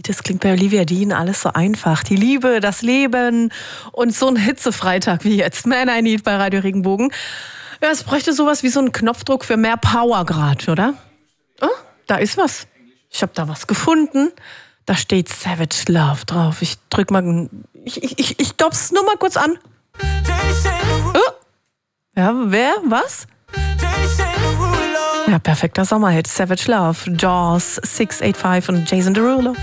das klingt bei Olivia Dean alles so einfach. Die Liebe, das Leben und so ein Hitzefreitag wie jetzt. Man, I Need bei Radio Regenbogen. Ja, es bräuchte sowas wie so einen Knopfdruck für mehr Power gerade, oder? Oh, da ist was. Ich habe da was gefunden. Da steht Savage Love drauf. Ich drück mal... Ich dob's nur mal kurz an. Oh. Ja, wer? Was? Ja, perfekter Sommerhit. Savage Love, Jaws, 685 und Jason Derulo.